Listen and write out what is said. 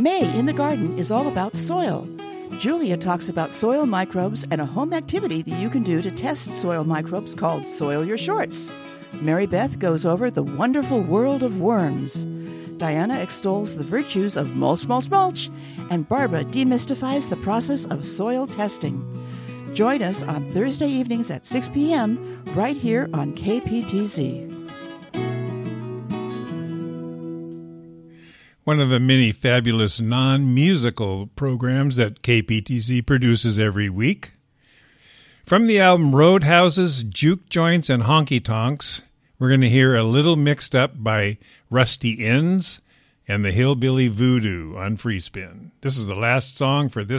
May in the Garden is all about soil. Julia talks about soil microbes and a home activity that you can do to test soil microbes called Soil Your Shorts. Mary Beth goes over the wonderful world of worms. Diana extols the virtues of mulch, mulch, mulch, and Barbara demystifies the process of soil testing. Join us on Thursday evenings at 6 p.m. right here on KPTZ. One of the many fabulous non-musical programs that KPTZ produces every week. From the album Roadhouses, Juke Joints, and Honky Tonks, we're going to hear A Little Mixed Up by Rusty Ends and the Hillbilly Voodoo on Free Spin. This is the last song for this